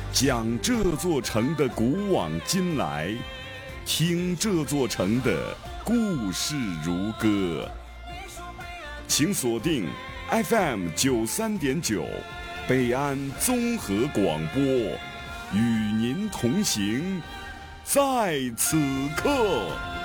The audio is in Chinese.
讲这座城的古往今来，听这座城的故事如歌。请锁定 FM 93.9北安综合广播，与您同行，在此刻。